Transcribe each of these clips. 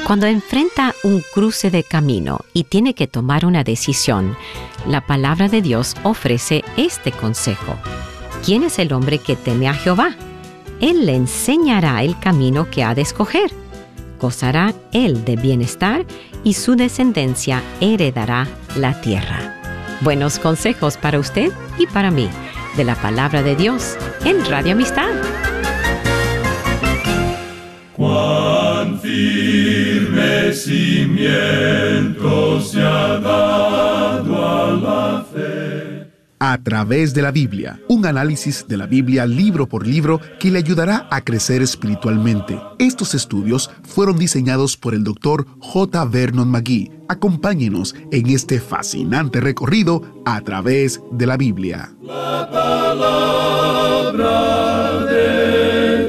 Cuando enfrenta un cruce de camino y tiene que tomar una decisión, la palabra de Dios ofrece este consejo. ¿Quién es el hombre que teme a Jehová? Él le enseñará el camino que ha de escoger. Gozará él de bienestar y su descendencia heredará la tierra. Buenos consejos para usted y para mí, de la palabra de Dios en Radio Amistad. Cuán firme cimiento se ha dado a la fe. A través de la Biblia, un análisis de la Biblia libro por libro que le ayudará a crecer espiritualmente. Estos estudios fueron diseñados por el Dr. J. Vernon McGee. Acompáñenos en este fascinante recorrido a través de la Biblia. La palabra de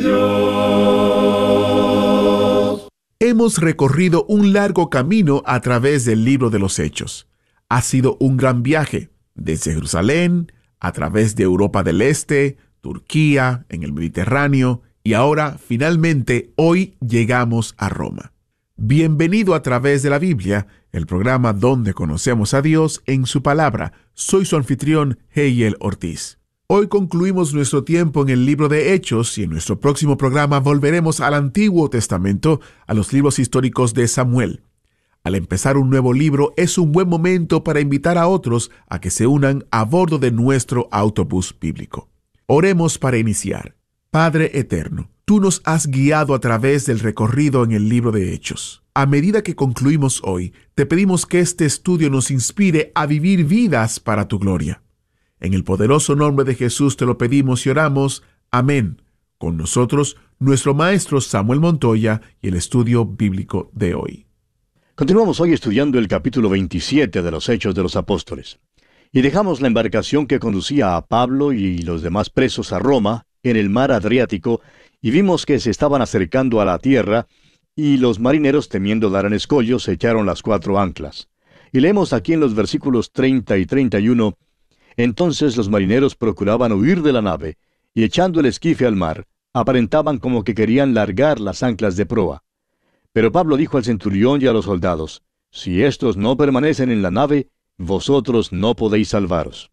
Dios. Hemos recorrido un largo camino a través del libro de los Hechos. Ha sido un gran viaje. Desde Jerusalén, a través de Europa del Este, Turquía, en el Mediterráneo, y ahora, finalmente, hoy llegamos a Roma. Bienvenido a través de la Biblia, el programa donde conocemos a Dios en su palabra. Soy su anfitrión, Heiel Ortiz. Hoy concluimos nuestro tiempo en el libro de Hechos y en nuestro próximo programa volveremos al Antiguo Testamento, a los libros históricos de Samuel. Al empezar un nuevo libro, es un buen momento para invitar a otros a que se unan a bordo de nuestro autobús bíblico. Oremos para iniciar. Padre eterno, tú nos has guiado a través del recorrido en el libro de Hechos. A medida que concluimos hoy, te pedimos que este estudio nos inspire a vivir vidas para tu gloria. En el poderoso nombre de Jesús te lo pedimos y oramos. Amén. Con nosotros, nuestro maestro Samuel Montoya y el estudio bíblico de hoy. Continuamos hoy estudiando el capítulo 27 de los Hechos de los Apóstoles. Y dejamos la embarcación que conducía a Pablo y los demás presos a Roma, en el mar Adriático, y vimos que se estaban acercando a la tierra, y los marineros, temiendo dar en escollo, echaron las 4 anclas. Y leemos aquí en los versículos 30 y 31, entonces los marineros procuraban huir de la nave, y echando el esquife al mar, aparentaban como que querían largar las anclas de proa. Pero Pablo dijo al centurión y a los soldados, si éstos no permanecen en la nave, vosotros no podéis salvaros.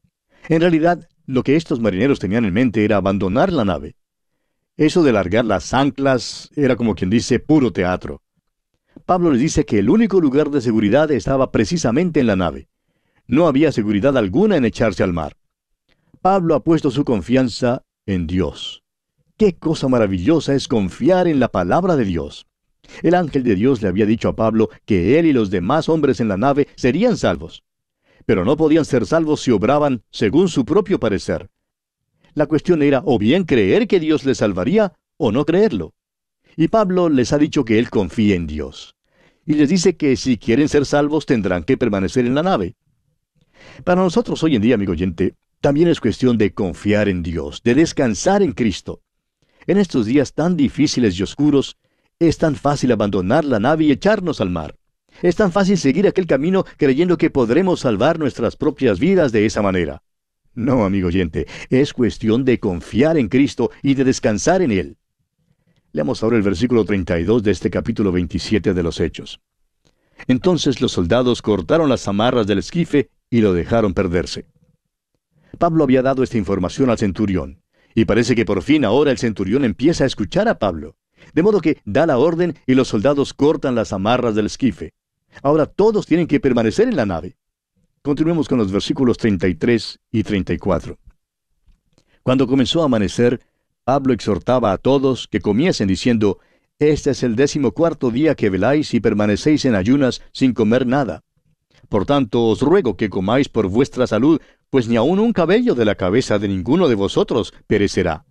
En realidad, lo que estos marineros tenían en mente era abandonar la nave. Eso de largar las anclas era como quien dice puro teatro. Pablo les dice que el único lugar de seguridad estaba precisamente en la nave. No había seguridad alguna en echarse al mar. Pablo ha puesto su confianza en Dios. ¡Qué cosa maravillosa es confiar en la palabra de Dios! El ángel de Dios le había dicho a Pablo que él y los demás hombres en la nave serían salvos. Pero no podían ser salvos si obraban según su propio parecer. La cuestión era o bien creer que Dios les salvaría o no creerlo. Y Pablo les ha dicho que él confía en Dios. Y les dice que si quieren ser salvos tendrán que permanecer en la nave. Para nosotros hoy en día, amigo oyente, también es cuestión de confiar en Dios, de descansar en Cristo. En estos días tan difíciles y oscuros, es tan fácil abandonar la nave y echarnos al mar. Es tan fácil seguir aquel camino creyendo que podremos salvar nuestras propias vidas de esa manera. No, amigo oyente, es cuestión de confiar en Cristo y de descansar en Él. Leamos ahora el versículo 32 de este capítulo 27 de los Hechos. Entonces los soldados cortaron las amarras del esquife y lo dejaron perderse. Pablo había dado esta información al centurión, y parece que por fin ahora el centurión empieza a escuchar a Pablo. De modo que da la orden y los soldados cortan las amarras del esquife. Ahora todos tienen que permanecer en la nave. Continuemos con los versículos 33 y 34. Cuando comenzó a amanecer, Pablo exhortaba a todos que comiesen diciendo, este es el 14º día que veláis y permanecéis en ayunas sin comer nada. Por tanto, os ruego que comáis por vuestra salud, pues ni aun un cabello de la cabeza de ninguno de vosotros perecerá.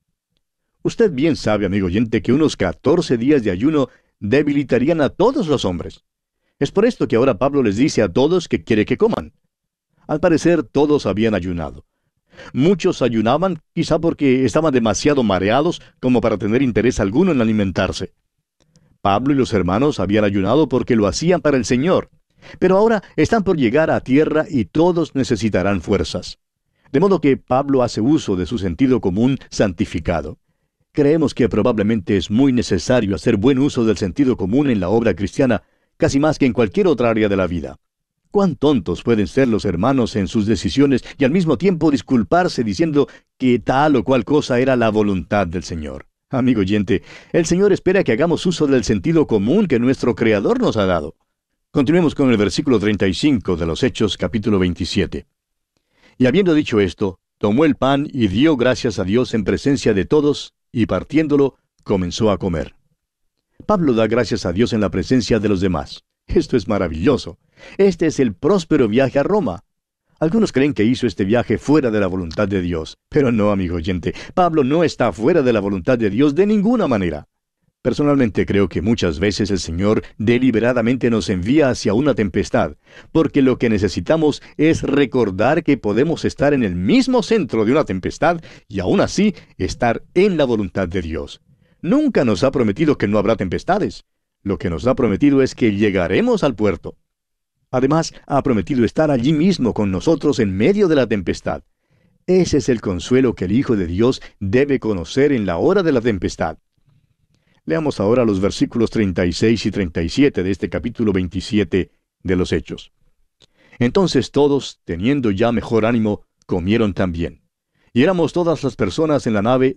Usted bien sabe, amigo oyente, que unos 14 días de ayuno debilitarían a todos los hombres. Es por esto que ahora Pablo les dice a todos que quiere que coman. Al parecer, todos habían ayunado. Muchos ayunaban, quizá porque estaban demasiado mareados como para tener interés alguno en alimentarse. Pablo y los hermanos habían ayunado porque lo hacían para el Señor. Pero ahora están por llegar a tierra y todos necesitarán fuerzas. De modo que Pablo hace uso de su sentido común santificado. Creemos que probablemente es muy necesario hacer buen uso del sentido común en la obra cristiana, casi más que en cualquier otra área de la vida. Cuán tontos pueden ser los hermanos en sus decisiones y al mismo tiempo disculparse diciendo que tal o cual cosa era la voluntad del Señor. Amigo oyente, el Señor espera que hagamos uso del sentido común que nuestro Creador nos ha dado. Continuemos con el versículo 35 de los Hechos, capítulo 27. Y habiendo dicho esto, tomó el pan y dio gracias a Dios en presencia de todos, y partiéndolo, comenzó a comer. Pablo da gracias a Dios en la presencia de los demás. Esto es maravilloso. Este es el próspero viaje a Roma. Algunos creen que hizo este viaje fuera de la voluntad de Dios, pero no, amigo oyente, Pablo no está fuera de la voluntad de Dios de ninguna manera. Personalmente creo que muchas veces el Señor deliberadamente nos envía hacia una tempestad, porque lo que necesitamos es recordar que podemos estar en el mismo centro de una tempestad y aún así estar en la voluntad de Dios. Nunca nos ha prometido que no habrá tempestades. Lo que nos ha prometido es que llegaremos al puerto. Además, ha prometido estar allí mismo con nosotros en medio de la tempestad. Ese es el consuelo que el Hijo de Dios debe conocer en la hora de la tempestad. Leamos ahora los versículos 36 y 37 de este capítulo 27 de los Hechos. Entonces todos, teniendo ya mejor ánimo, comieron también. Y éramos todas las personas en la nave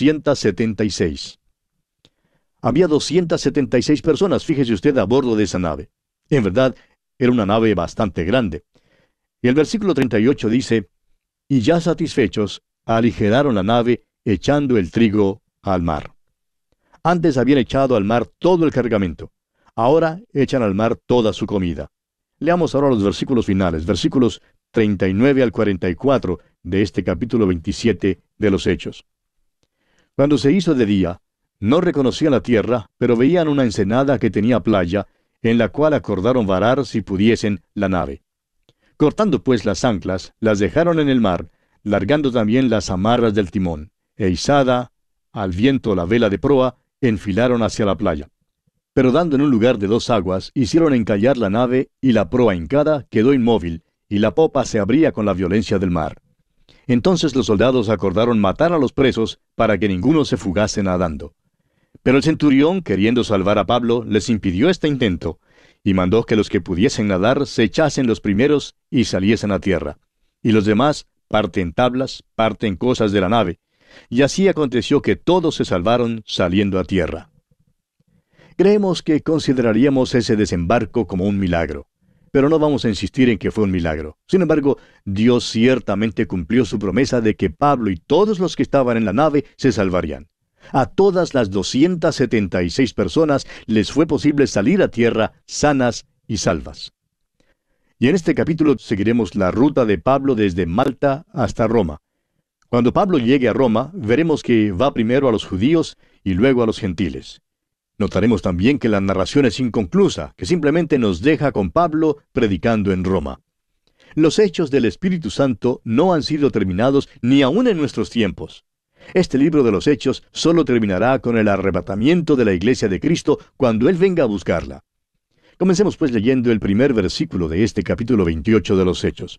276. Había 276 personas, fíjese usted, a bordo de esa nave. En verdad, era una nave bastante grande. Y el versículo 38 dice, y ya satisfechos, aligeraron la nave, echando el trigo al mar. Antes habían echado al mar todo el cargamento. Ahora echan al mar toda su comida. Leamos ahora los versículos finales, versículos 39 al 44 de este capítulo 27 de los Hechos. Cuando se hizo de día, no reconocían la tierra, pero veían una ensenada que tenía playa, en la cual acordaron varar si pudiesen la nave. Cortando pues las anclas, las dejaron en el mar, largando también las amarras del timón, e izada al viento la vela de proa, enfilaron hacia la playa. Pero dando en un lugar de 2 aguas, hicieron encallar la nave, y la proa hincada quedó inmóvil, y la popa se abría con la violencia del mar. Entonces los soldados acordaron matar a los presos, para que ninguno se fugase nadando. Pero el centurión, queriendo salvar a Pablo, les impidió este intento, y mandó que los que pudiesen nadar se echasen los primeros y saliesen a tierra. Y los demás, parte en tablas, parte en cosas de la nave. Y así aconteció que todos se salvaron saliendo a tierra. Creemos que consideraríamos ese desembarco como un milagro, pero no vamos a insistir en que fue un milagro. Sin embargo, Dios ciertamente cumplió su promesa de que Pablo y todos los que estaban en la nave se salvarían. A todas las 276 personas les fue posible salir a tierra sanas y salvas. Y en este capítulo seguiremos la ruta de Pablo desde Malta hasta Roma. Cuando Pablo llegue a Roma, veremos que va primero a los judíos y luego a los gentiles. Notaremos también que la narración es inconclusa, que simplemente nos deja con Pablo predicando en Roma. Los hechos del Espíritu Santo no han sido terminados ni aún en nuestros tiempos. Este libro de los Hechos solo terminará con el arrebatamiento de la Iglesia de Cristo cuando Él venga a buscarla. Comencemos pues leyendo el primer versículo de este capítulo 28 de los Hechos.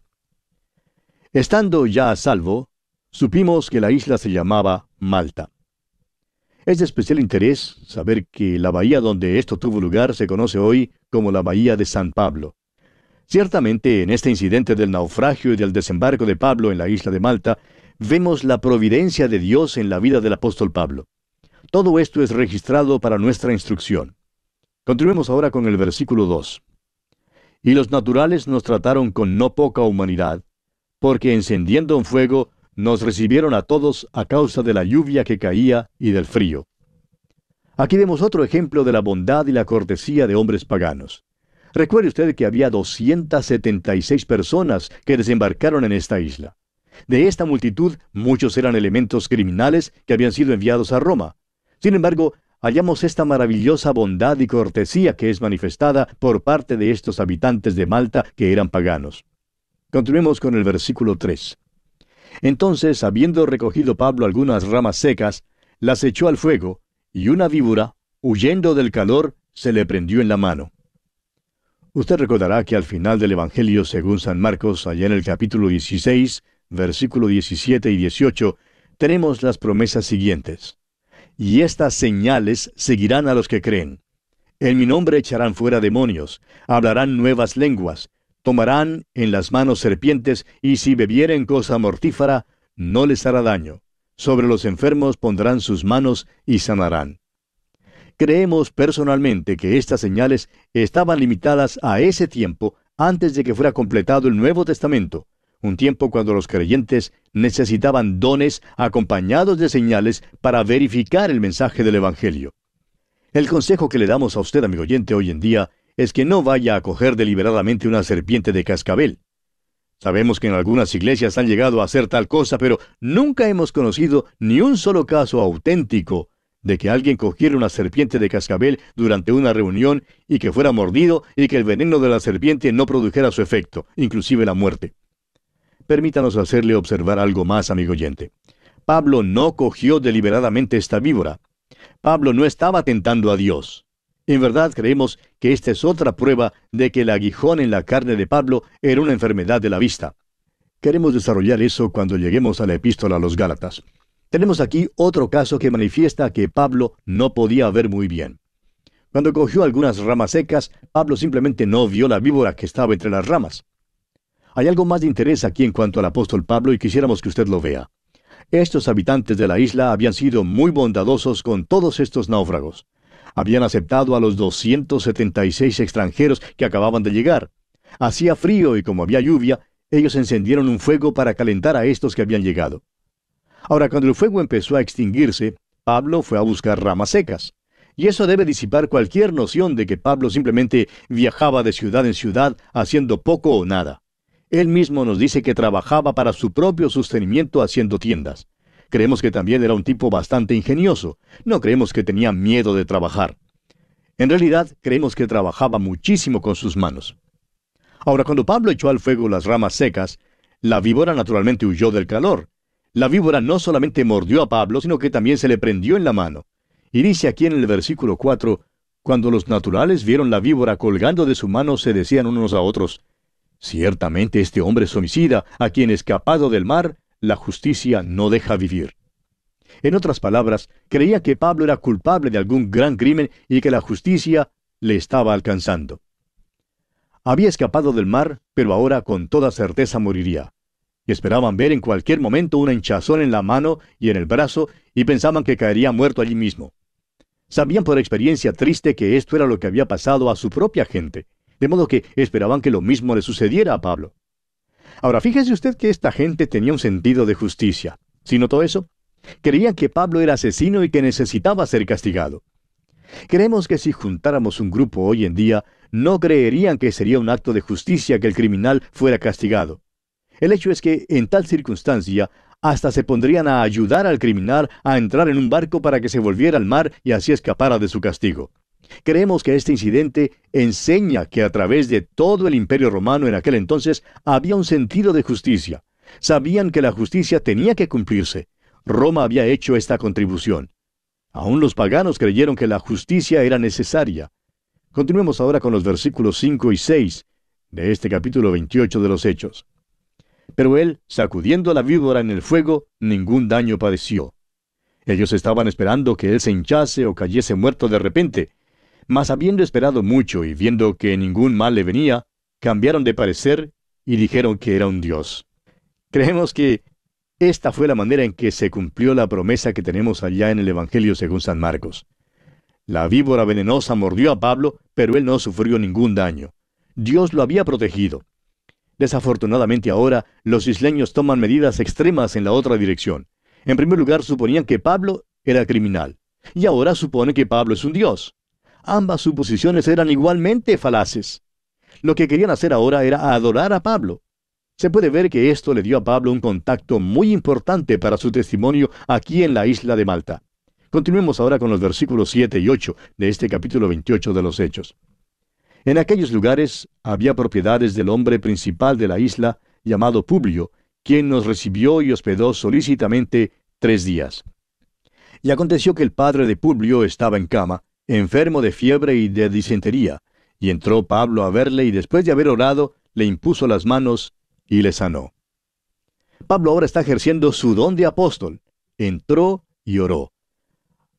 Estando ya a salvo, supimos que la isla se llamaba Malta. Es de especial interés saber que la bahía donde esto tuvo lugar se conoce hoy como la Bahía de San Pablo. Ciertamente, en este incidente del naufragio y del desembarco de Pablo en la isla de Malta, vemos la providencia de Dios en la vida del apóstol Pablo. Todo esto es registrado para nuestra instrucción. Continuemos ahora con el versículo 2. Y los naturales nos trataron con no poca humanidad, porque encendiendo un fuego, nos recibieron a todos a causa de la lluvia que caía y del frío. Aquí vemos otro ejemplo de la bondad y la cortesía de hombres paganos. Recuerde usted que había 276 personas que desembarcaron en esta isla. De esta multitud, muchos eran elementos criminales que habían sido enviados a Roma. Sin embargo, hallamos esta maravillosa bondad y cortesía que es manifestada por parte de estos habitantes de Malta que eran paganos. Continuemos con el versículo 3. Entonces, habiendo recogido Pablo algunas ramas secas, las echó al fuego, y una víbora, huyendo del calor, se le prendió en la mano. Usted recordará que al final del Evangelio según San Marcos, allá en el capítulo 16, versículo 17 y 18, tenemos las promesas siguientes. y estas señales seguirán a los que creen. En mi nombre echarán fuera demonios, hablarán nuevas lenguas, tomarán en las manos serpientes, y si bebieren cosa mortífera, no les hará daño. Sobre los enfermos pondrán sus manos y sanarán. Creemos personalmente que estas señales estaban limitadas a ese tiempo antes de que fuera completado el Nuevo Testamento, un tiempo cuando los creyentes necesitaban dones acompañados de señales para verificar el mensaje del Evangelio. El consejo que le damos a usted, amigo oyente, hoy en día es que no vaya a coger deliberadamente una serpiente de cascabel. Sabemos que en algunas iglesias han llegado a hacer tal cosa, pero nunca hemos conocido ni un solo caso auténtico de que alguien cogiera una serpiente de cascabel durante una reunión y que fuera mordido y que el veneno de la serpiente no produjera su efecto, inclusive la muerte. Permítanos hacerle observar algo más, amigo oyente. Pablo no cogió deliberadamente esta víbora. Pablo no estaba tentando a Dios. En verdad creemos que esta es otra prueba de que el aguijón en la carne de Pablo era una enfermedad de la vista. Queremos desarrollar eso cuando lleguemos a la epístola a los Gálatas. Tenemos aquí otro caso que manifiesta que Pablo no podía ver muy bien. Cuando cogió algunas ramas secas, Pablo simplemente no vio la víbora que estaba entre las ramas. Hay algo más de interés aquí en cuanto al apóstol Pablo y quisiéramos que usted lo vea. Estos habitantes de la isla habían sido muy bondadosos con todos estos náufragos. Habían aceptado a los 276 extranjeros que acababan de llegar. Hacía frío y como había lluvia, ellos encendieron un fuego para calentar a estos que habían llegado. Ahora, cuando el fuego empezó a extinguirse, Pablo fue a buscar ramas secas. Y eso debe disipar cualquier noción de que Pablo simplemente viajaba de ciudad en ciudad haciendo poco o nada. Él mismo nos dice que trabajaba para su propio sostenimiento haciendo tiendas. Creemos que también era un tipo bastante ingenioso. No creemos que tenía miedo de trabajar. En realidad, creemos que trabajaba muchísimo con sus manos. Ahora, cuando Pablo echó al fuego las ramas secas, la víbora naturalmente huyó del calor. La víbora no solamente mordió a Pablo, sino que también se le prendió en la mano. Y dice aquí en el versículo 4, cuando los naturales vieron la víbora colgando de su mano, se decían unos a otros, ciertamente este hombre es homicida, a quien escapado del mar, la justicia no deja vivir. En otras palabras, creía que Pablo era culpable de algún gran crimen y que la justicia le estaba alcanzando. Había escapado del mar, pero ahora con toda certeza moriría. Y esperaban ver en cualquier momento una hinchazón en la mano y en el brazo, y pensaban que caería muerto allí mismo. Sabían por experiencia triste que esto era lo que había pasado a su propia gente, de modo que esperaban que lo mismo le sucediera a Pablo. Ahora, fíjese usted que esta gente tenía un sentido de justicia. ¿Sí notó eso? Creían que Pablo era asesino y que necesitaba ser castigado. Creemos que si juntáramos un grupo hoy en día, no creerían que sería un acto de justicia que el criminal fuera castigado. El hecho es que, en tal circunstancia, hasta se pondrían a ayudar al criminal a entrar en un barco para que se volviera al mar y así escapara de su castigo. Creemos que este incidente enseña que a través de todo el Imperio Romano en aquel entonces había un sentido de justicia. Sabían que la justicia tenía que cumplirse. Roma había hecho esta contribución. Aún los paganos creyeron que la justicia era necesaria. Continuemos ahora con los versículos 5 y 6 de este capítulo 28 de los Hechos. Pero él, sacudiendo la víbora en el fuego, ningún daño padeció. Ellos estaban esperando que él se hinchase o cayese muerto de repente, mas habiendo esperado mucho y viendo que ningún mal le venía, cambiaron de parecer y dijeron que era un dios. Creemos que esta fue la manera en que se cumplió la promesa que tenemos allá en el Evangelio según San Marcos. La víbora venenosa mordió a Pablo, pero él no sufrió ningún daño. Dios lo había protegido. Desafortunadamente ahora, los isleños toman medidas extremas en la otra dirección. En primer lugar, suponían que Pablo era criminal, y ahora suponen que Pablo es un dios. Ambas suposiciones eran igualmente falaces. Lo que querían hacer ahora era adorar a Pablo. Se puede ver que esto le dio a Pablo un contacto muy importante para su testimonio aquí en la isla de Malta. Continuemos ahora con los versículos 7 y 8 de este capítulo 28 de los Hechos. En aquellos lugares había propiedades del hombre principal de la isla, llamado Publio, quien nos recibió y hospedó solícitamente 3 días. Y aconteció que el padre de Publio estaba en cama, enfermo de fiebre y de disentería, y entró Pablo a verle y después de haber orado, le impuso las manos y le sanó. Pablo ahora está ejerciendo su don de apóstol. Entró y oró.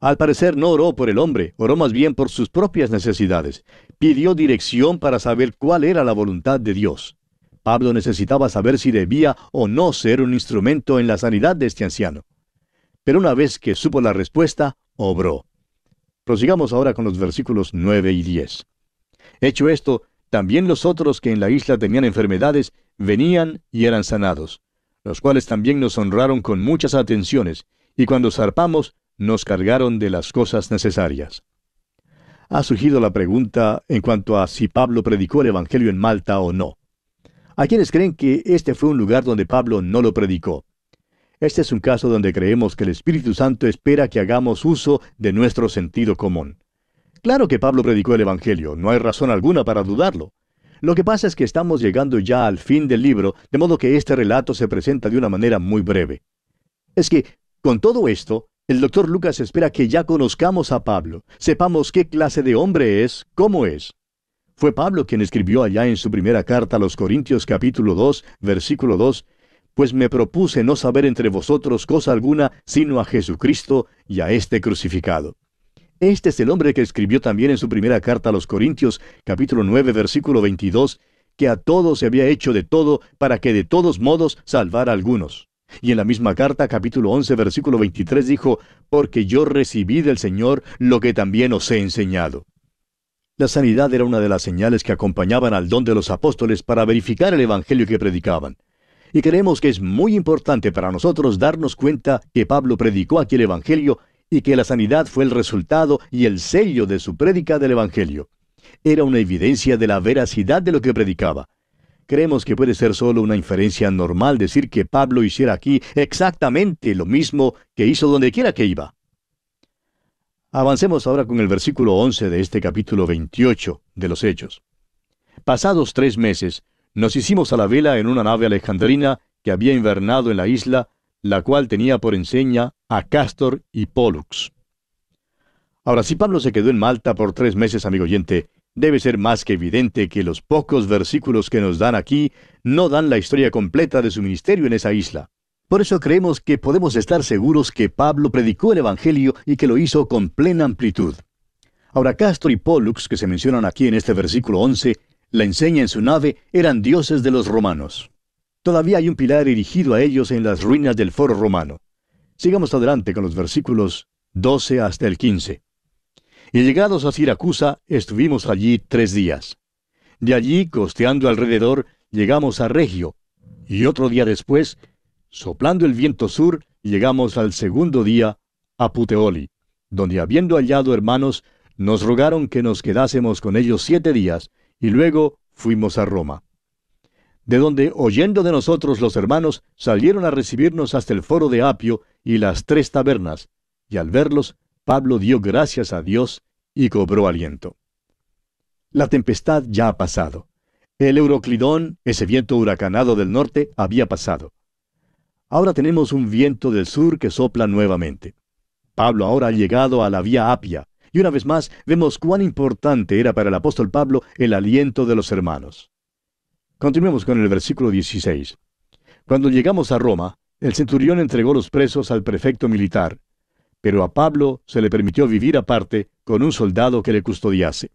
Al parecer no oró por el hombre, oró más bien por sus propias necesidades. Pidió dirección para saber cuál era la voluntad de Dios. Pablo necesitaba saber si debía o no ser un instrumento en la sanidad de este anciano. Pero una vez que supo la respuesta, obró. Prosigamos ahora con los versículos 9 y 10. Hecho esto, también los otros que en la isla tenían enfermedades venían y eran sanados, los cuales también nos honraron con muchas atenciones, y cuando zarpamos, nos cargaron de las cosas necesarias. Ha surgido la pregunta en cuanto a si Pablo predicó el Evangelio en Malta o no. Hay quienes creen que este fue un lugar donde Pablo no lo predicó. Este es un caso donde creemos que el Espíritu Santo espera que hagamos uso de nuestro sentido común. Claro que Pablo predicó el Evangelio, no hay razón alguna para dudarlo. Lo que pasa es que estamos llegando ya al fin del libro, de modo que este relato se presenta de una manera muy breve. Es que, con todo esto, el Dr. Lucas espera que ya conozcamos a Pablo, sepamos qué clase de hombre es, cómo es. Fue Pablo quien escribió allá en su primera carta a los Corintios capítulo 2, versículo 2, «Pues me propuse no saber entre vosotros cosa alguna, sino a Jesucristo y a este crucificado». Este es el hombre que escribió también en su primera carta a los Corintios, capítulo 9, versículo 22, que a todos se había hecho de todo para que de todos modos salvara a algunos. Y en la misma carta, capítulo 11, versículo 23, dijo, «Porque yo recibí del Señor lo que también os he enseñado». La sanidad era una de las señales que acompañaban al don de los apóstoles para verificar el evangelio que predicaban. Y creemos que es muy importante para nosotros darnos cuenta que Pablo predicó aquí el evangelio y que la sanidad fue el resultado y el sello de su prédica del evangelio. Era una evidencia de la veracidad de lo que predicaba. Creemos que puede ser solo una inferencia normal decir que Pablo hiciera aquí exactamente lo mismo que hizo donde quiera que iba. Avancemos ahora con el versículo 11 de este capítulo 28 de los Hechos. Pasados 3 meses, nos hicimos a la vela en una nave alejandrina que había invernado en la isla, la cual tenía por enseña a Cástor y Pólux. Ahora, si Pablo se quedó en Malta por 3 meses, amigo oyente, debe ser más que evidente que los pocos versículos que nos dan aquí no dan la historia completa de su ministerio en esa isla. Por eso creemos que podemos estar seguros que Pablo predicó el Evangelio y que lo hizo con plena amplitud. Ahora, Cástor y Pólux, que se mencionan aquí en este versículo 11, la enseña en su nave, eran dioses de los romanos. Todavía hay un pilar erigido a ellos en las ruinas del foro romano. Sigamos adelante con los versículos 12 hasta el 15. Y llegados a Siracusa, estuvimos allí 3 días. De allí, costeando alrededor, llegamos a Regio, y otro día después, soplando el viento sur, llegamos al segundo día a Puteoli, donde habiendo hallado hermanos, nos rogaron que nos quedásemos con ellos 7 días, y luego fuimos a Roma. De donde, oyendo de nosotros los hermanos, salieron a recibirnos hasta el foro de Apio y las 3 tabernas, y al verlos, Pablo dio gracias a Dios y cobró aliento. La tempestad ya ha pasado. El Euroclidón, ese viento huracanado del norte, había pasado. Ahora tenemos un viento del sur que sopla nuevamente. Pablo ahora ha llegado a la vía Apia, y una vez más vemos cuán importante era para el apóstol Pablo el aliento de los hermanos. Continuemos con el versículo 16. Cuando llegamos a Roma, el centurión entregó los presos al prefecto militar, pero a Pablo se le permitió vivir aparte con un soldado que le custodiase.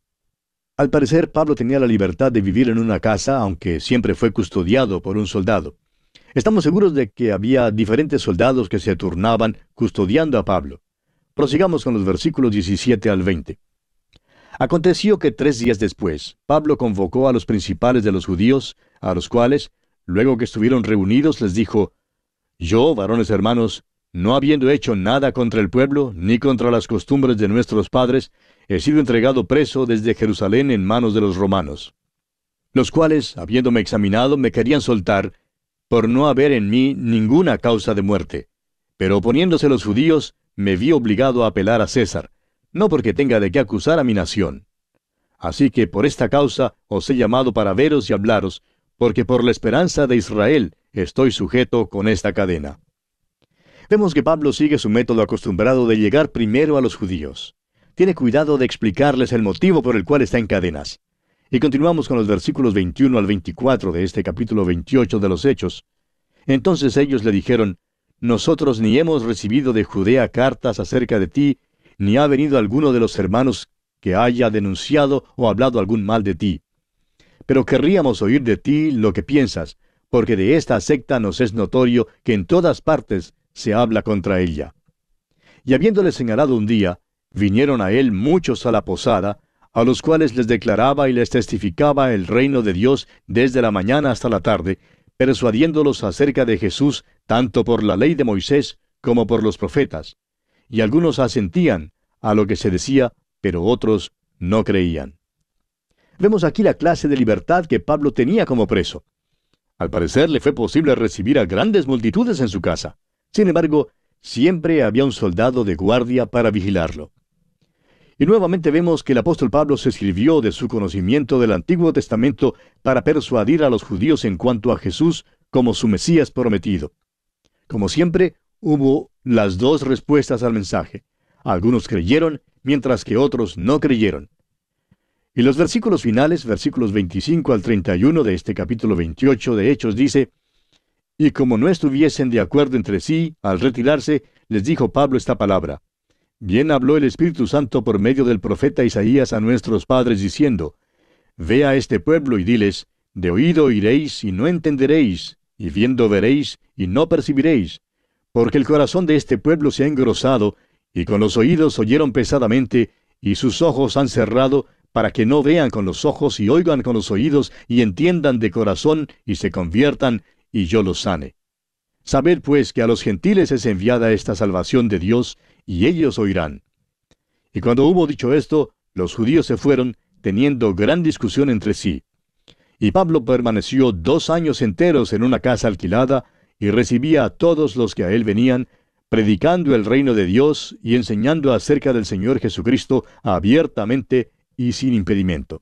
Al parecer, Pablo tenía la libertad de vivir en una casa, aunque siempre fue custodiado por un soldado. Estamos seguros de que había diferentes soldados que se turnaban custodiando a Pablo. Prosigamos con los versículos 17 al 20. Aconteció que 3 días después, Pablo convocó a los principales de los judíos, a los cuales, luego que estuvieron reunidos, les dijo, «Yo, varones hermanos, no habiendo hecho nada contra el pueblo, ni contra las costumbres de nuestros padres, he sido entregado preso desde Jerusalén en manos de los romanos, los cuales, habiéndome examinado, me querían soltar, por no haber en mí ninguna causa de muerte. Pero oponiéndose los judíos, me vi obligado a apelar a César, no porque tenga de qué acusar a mi nación. Así que por esta causa os he llamado para veros y hablaros, porque por la esperanza de Israel estoy sujeto con esta cadena». Vemos que Pablo sigue su método acostumbrado de llegar primero a los judíos. Tiene cuidado de explicarles el motivo por el cual está en cadenas. Y continuamos con los versículos 21 al 24 de este capítulo 28 de los Hechos. Entonces ellos le dijeron, «Nosotros ni hemos recibido de Judea cartas acerca de ti, ni ha venido alguno de los hermanos que haya denunciado o hablado algún mal de ti. Pero querríamos oír de ti lo que piensas, porque de esta secta nos es notorio que en todas partes se habla contra ella. Y habiéndole señalado un día, vinieron a él muchos a la posada, a los cuales les declaraba y les testificaba el reino de Dios desde la mañana hasta la tarde, persuadiéndolos acerca de Jesús tanto por la ley de Moisés como por los profetas. Y algunos asentían a lo que se decía, pero otros no creían. Vemos aquí la clase de libertad que Pablo tenía como preso. Al parecer le fue posible recibir a grandes multitudes en su casa. Sin embargo, siempre había un soldado de guardia para vigilarlo. Y nuevamente vemos que el apóstol Pablo se sirvió de su conocimiento del Antiguo Testamento para persuadir a los judíos en cuanto a Jesús como su Mesías prometido. Como siempre, hubo las dos respuestas al mensaje. Algunos creyeron, mientras que otros no creyeron. Y los versículos finales, versículos 25 al 31 de este capítulo 28 de Hechos, dice: Y como no estuviesen de acuerdo entre sí, al retirarse, les dijo Pablo esta palabra: Bien habló el Espíritu Santo por medio del profeta Isaías a nuestros padres, diciendo: Ve a este pueblo y diles: De oído oiréis y no entenderéis, y viendo veréis y no percibiréis, porque el corazón de este pueblo se ha engrosado, y con los oídos oyeron pesadamente, y sus ojos han cerrado, para que no vean con los ojos y oigan con los oídos, y entiendan de corazón, y se conviertan, y yo los sane. Sabed pues que a los gentiles es enviada esta salvación de Dios, y ellos oirán. Y cuando hubo dicho esto, los judíos se fueron, teniendo gran discusión entre sí. Y Pablo permaneció 2 años enteros en una casa alquilada, y recibía a todos los que a él venían, predicando el reino de Dios y enseñando acerca del Señor Jesucristo abiertamente y sin impedimento.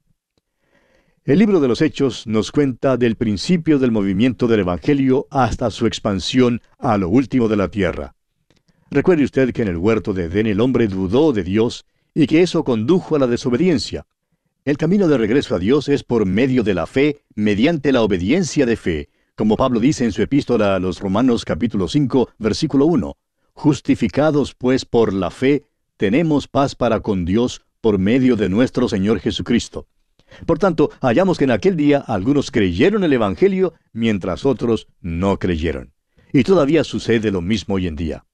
El libro de los Hechos nos cuenta del principio del movimiento del Evangelio hasta su expansión a lo último de la tierra. Recuerde usted que en el huerto de Edén el hombre dudó de Dios y que eso condujo a la desobediencia. El camino de regreso a Dios es por medio de la fe, mediante la obediencia de fe, como Pablo dice en su epístola a los Romanos capítulo 5, versículo 1. Justificados pues por la fe, tenemos paz para con Dios por medio de nuestro Señor Jesucristo. Por tanto, hallamos que en aquel día algunos creyeron el Evangelio, mientras otros no creyeron. Y todavía sucede lo mismo hoy en día.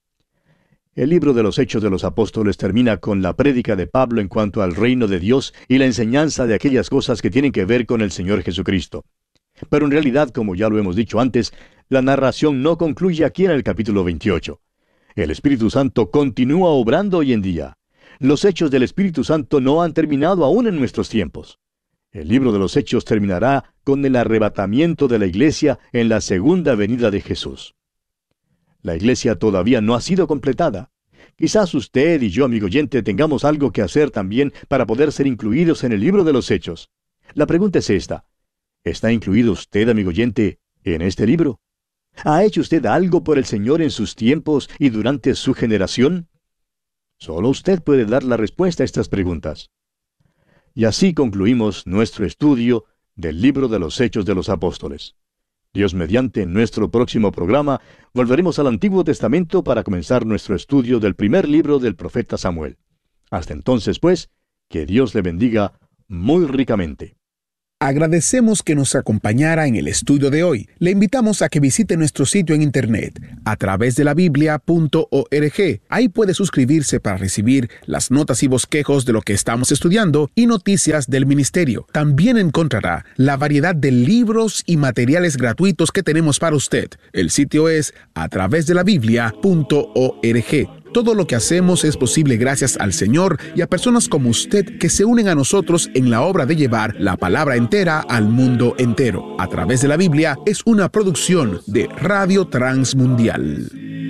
El libro de los Hechos de los Apóstoles termina con la prédica de Pablo en cuanto al reino de Dios y la enseñanza de aquellas cosas que tienen que ver con el Señor Jesucristo. Pero en realidad, como ya lo hemos dicho antes, la narración no concluye aquí en el capítulo 28. El Espíritu Santo continúa obrando hoy en día. Los hechos del Espíritu Santo no han terminado aún en nuestros tiempos. El libro de los Hechos terminará con el arrebatamiento de la iglesia en la segunda venida de Jesús. La iglesia todavía no ha sido completada. Quizás usted y yo, amigo oyente, tengamos algo que hacer también para poder ser incluidos en el libro de los Hechos. La pregunta es esta: ¿está incluido usted, amigo oyente, en este libro? ¿Ha hecho usted algo por el Señor en sus tiempos y durante su generación? Solo usted puede dar la respuesta a estas preguntas. Y así concluimos nuestro estudio del libro de los Hechos de los Apóstoles. Dios mediante, en nuestro próximo programa volveremos al Antiguo Testamento para comenzar nuestro estudio del primer libro del profeta Samuel. Hasta entonces, pues, que Dios le bendiga muy ricamente. Agradecemos que nos acompañara en el estudio de hoy. Le invitamos a que visite nuestro sitio en internet a través de la biblia.org. Ahí puede suscribirse para recibir las notas y bosquejos de lo que estamos estudiando y noticias del ministerio. También encontrará la variedad de libros y materiales gratuitos que tenemos para usted. El sitio es a través de la biblia.org. Todo lo que hacemos es posible gracias al Señor y a personas como usted que se unen a nosotros en la obra de llevar la palabra entera al mundo entero. A través de la Biblia es una producción de Radio Transmundial.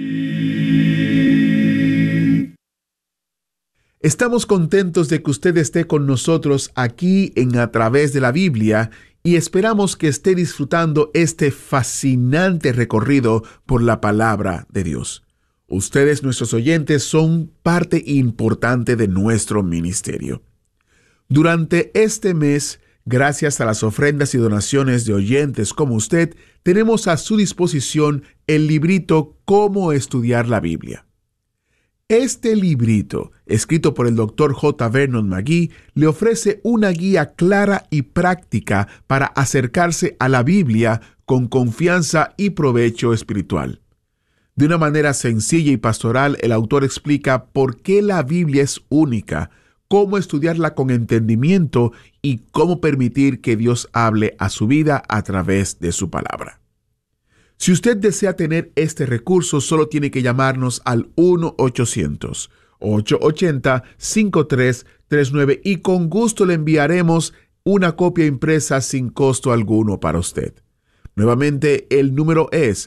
Estamos contentos de que usted esté con nosotros aquí en A Través de la Biblia y esperamos que esté disfrutando este fascinante recorrido por la palabra de Dios. Ustedes, nuestros oyentes, son parte importante de nuestro ministerio. Durante este mes, gracias a las ofrendas y donaciones de oyentes como usted, tenemos a su disposición el librito Cómo estudiar la Biblia. Este librito, escrito por el Dr. J. Vernon McGee, le ofrece una guía clara y práctica para acercarse a la Biblia con confianza y provecho espiritual. De una manera sencilla y pastoral, el autor explica por qué la Biblia es única, cómo estudiarla con entendimiento y cómo permitir que Dios hable a su vida a través de su palabra. Si usted desea tener este recurso, solo tiene que llamarnos al 1-800-880-5339 y con gusto le enviaremos una copia impresa sin costo alguno para usted. Nuevamente, el número es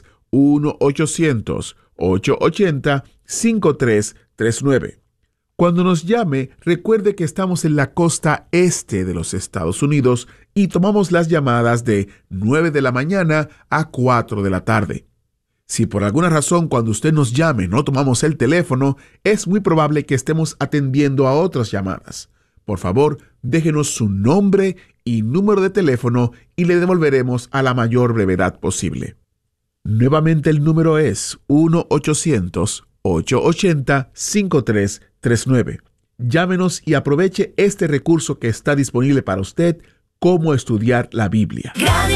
1-800-880-5339. Cuando nos llame, recuerde que estamos en la costa este de los Estados Unidos y tomamos las llamadas de 9 de la mañana a 4 de la tarde. Si por alguna razón cuando usted nos llame no tomamos el teléfono, es muy probable que estemos atendiendo a otras llamadas. Por favor, déjenos su nombre y número de teléfono y le devolveremos a la mayor brevedad posible. Nuevamente el número es 1-800-880-5339. Llámenos y aproveche este recurso que está disponible para usted, cómo estudiar la Biblia.